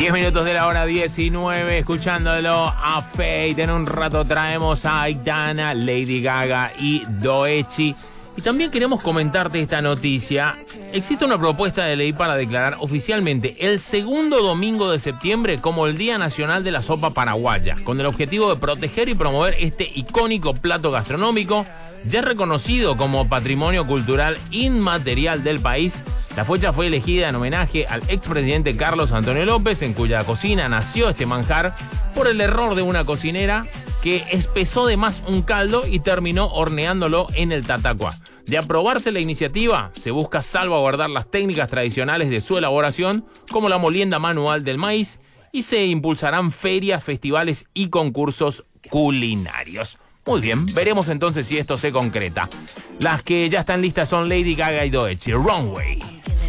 10 minutos de la hora 19, escuchándolo a Fate. En un rato traemos a Aitana, Lady Gaga y Doechii. Y también queremos comentarte esta noticia. Existe una propuesta de ley para declarar oficialmente el segundo domingo de septiembre como el Día Nacional de la Sopa Paraguaya, con el objetivo de proteger y promover este icónico plato gastronómico, ya reconocido como Patrimonio Cultural Inmaterial del país. La fecha fue elegida en homenaje al expresidente Carlos Antonio López, en cuya cocina nació este manjar, por el error de una cocinera que espesó de más un caldo y terminó horneándolo en el tatacuá. De aprobarse la iniciativa, se busca salvaguardar las técnicas tradicionales de su elaboración, como la molienda manual del maíz, y se impulsarán ferias, festivales y concursos culinarios. Muy bien, veremos entonces si esto se concreta. Las que ya están listas son Lady Gaga y Doechii. Runway.